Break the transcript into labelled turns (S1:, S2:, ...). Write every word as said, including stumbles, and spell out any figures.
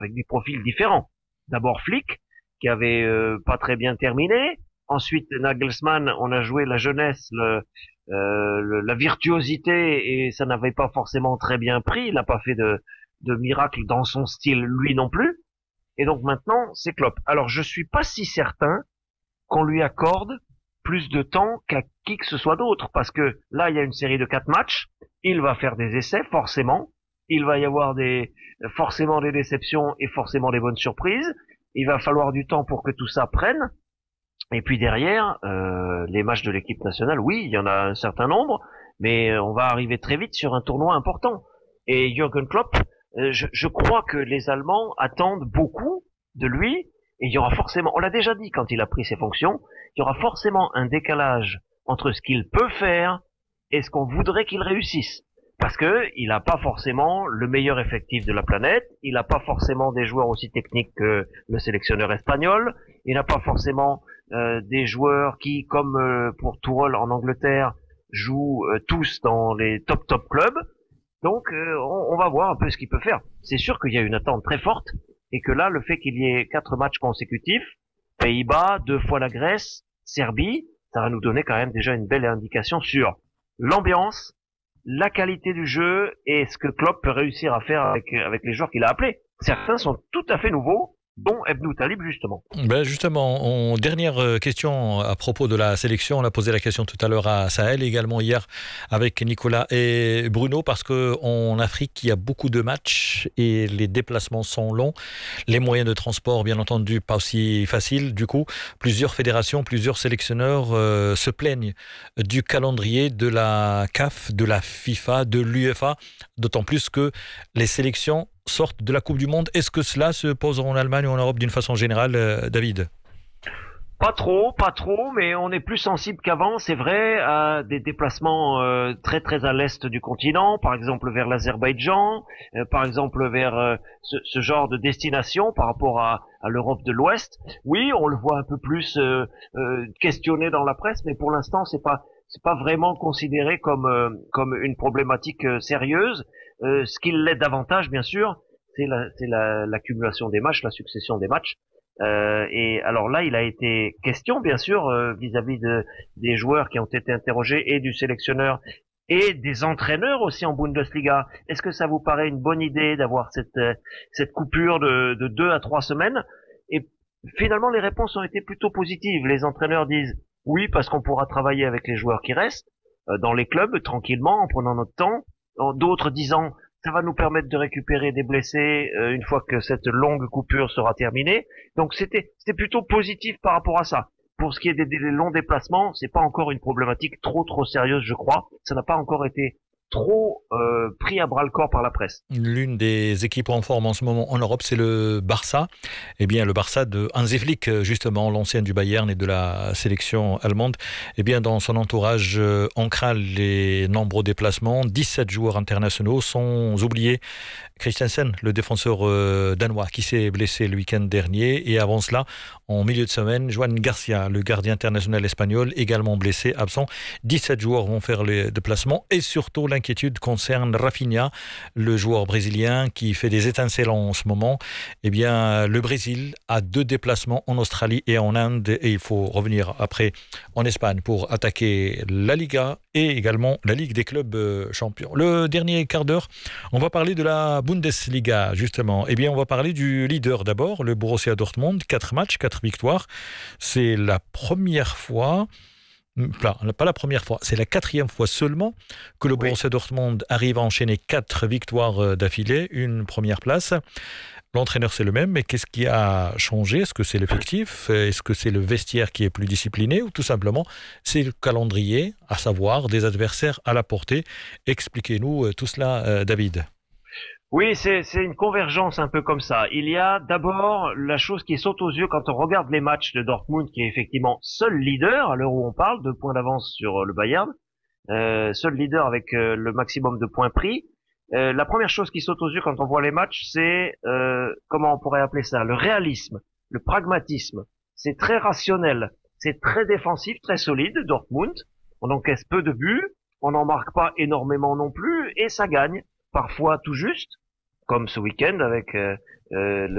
S1: avec des profils différents. D'abord Flick, qui avait euh, pas très bien terminé. Ensuite Nagelsmann, on a joué la jeunesse, le, euh, le, la virtuosité, et ça n'avait pas forcément très bien pris. Il n'a pas fait de, de miracle dans son style, lui non plus. Et donc maintenant, c'est Klopp. Alors je suis pas si certain qu'on lui accorde plus de temps qu'à qui que ce soit d'autre, parce que là, il y a une série de quatre matchs, il va faire des essais, forcément, il va y avoir des forcément des déceptions et forcément des bonnes surprises, il va falloir du temps pour que tout ça prenne, et puis derrière, euh, les matchs de l'équipe nationale, oui, il y en a un certain nombre, mais on va arriver très vite sur un tournoi important. Et Jürgen Klopp, euh, je, je crois que les Allemands attendent beaucoup de lui, et il y aura forcément, on l'a déjà dit quand il a pris ses fonctions, il y aura forcément un décalage entre ce qu'il peut faire et ce qu'on voudrait qu'il réussisse. Parce que il n'a pas forcément le meilleur effectif de la planète, il n'a pas forcément des joueurs aussi techniques que le sélectionneur espagnol, il n'a pas forcément euh, des joueurs qui, comme euh, pour Tourelle en Angleterre, jouent euh, tous dans les top top clubs. Donc euh, on, on va voir un peu ce qu'il peut faire. C'est sûr qu'il y a une attente très forte, et que là, le fait qu'il y ait quatre matchs consécutifs, Pays-Bas, deux fois la Grèce, Serbie, ça va nous donner quand même déjà une belle indication sur l'ambiance, la qualité du jeu et ce que Klopp peut réussir à faire avec, avec les joueurs qu'il a appelés. Certains sont tout à fait nouveaux, dont Ebnou Talib, justement.
S2: Ben justement, on, dernière question à propos de la sélection. On a posé la question tout à l'heure à Sahel, également hier avec Nicolas et Bruno, parce qu'en Afrique, il y a beaucoup de matchs et les déplacements sont longs. Les moyens de transport, bien entendu, pas aussi faciles. Du coup, plusieurs fédérations, plusieurs sélectionneurs euh, se plaignent du calendrier de la C A F, de la FIFA, de l'U E F A, d'autant plus que les sélections sortent de la Coupe du Monde. Est-ce que cela se pose en Allemagne ou en Europe d'une façon générale, euh, David ?
S1: Pas trop, pas trop, mais on est plus sensible qu'avant, c'est vrai, à des déplacements euh, très très à l'est du continent, par exemple vers l'Azerbaïdjan, euh, par exemple vers euh, ce, ce genre de destination par rapport à, à l'Europe de l'Ouest. Oui, on le voit un peu plus euh, euh, questionné dans la presse, mais pour l'instant, c'est pas c'est pas vraiment considéré comme euh, comme une problématique euh, sérieuse. Euh, ce qui l'est davantage, bien sûr, c'est la, c'est la, l'accumulation des matchs, la succession des matchs. Euh, et alors là, il a été question, bien sûr, euh, vis-à-vis de des joueurs qui ont été interrogés et du sélectionneur et des entraîneurs aussi en Bundesliga. Est-ce que ça vous paraît une bonne idée d'avoir cette euh, cette coupure de, de deux à trois semaines ? Et finalement, les réponses ont été plutôt positives. Les entraîneurs disent oui, parce qu'on pourra travailler avec les joueurs qui restent euh, dans les clubs tranquillement en prenant notre temps. D'autres disant ça va nous permettre de récupérer des blessés euh, une fois que cette longue coupure sera terminée. Donc c'était c'était plutôt positif par rapport à ça. Pour ce qui est des, des longs déplacements, c'est pas encore une problématique trop trop sérieuse, je crois. Ça n'a pas encore été trop euh, pris à bras-le-corps par la presse.
S2: L'une des équipes en forme en ce moment en Europe, c'est le Barça. Eh bien, le Barça de Hansi Flick, justement, l'ancien du Bayern et de la sélection allemande. Eh bien, dans son entourage, euh, on craint les nombreux déplacements. dix-sept joueurs internationaux, sans oublier Christensen, le défenseur euh, danois, qui s'est blessé le week-end dernier. Et avant cela, en milieu de semaine, Juan Garcia, le gardien international espagnol, également blessé, absent. dix-sept joueurs vont faire les déplacements. Et surtout, l'inquiétude concerne Rafinha, le joueur brésilien qui fait des étincelles en ce moment. Eh bien, le Brésil a deux déplacements en Australie et en Inde. Et il faut revenir après en Espagne pour attaquer la Liga et également la Ligue des clubs champions. Le dernier quart d'heure, on va parler de la Bundesliga, justement. Eh bien, on va parler du leader d'abord, le Borussia Dortmund. Quatre matchs, quatre victoires. C'est la première fois, pas la première fois, c'est la quatrième fois seulement que le oui. Borussia Dortmund arrive à enchaîner quatre victoires d'affilée, une première place. L'entraîneur, c'est le même, mais qu'est-ce qui a changé ? Est-ce que c'est l'effectif ? Est-ce que c'est le vestiaire qui est plus discipliné ? Ou tout simplement, c'est le calendrier, à savoir des adversaires à la portée ? Expliquez-nous tout cela, David.
S1: Oui, c'est, c'est une convergence un peu comme ça. Il y a d'abord la chose qui saute aux yeux quand on regarde les matchs de Dortmund, qui est effectivement seul leader à l'heure où on parle, deux points d'avance sur le Bayern, euh, seul leader avec euh, le maximum de points pris. Euh, la première chose qui saute aux yeux quand on voit les matchs, c'est, euh, comment on pourrait appeler ça, le réalisme, le pragmatisme. C'est très rationnel, c'est très défensif, très solide, Dortmund. On encaisse peu de buts, on n'en marque pas énormément non plus, et ça gagne, parfois tout juste, comme ce week-end avec euh, euh, le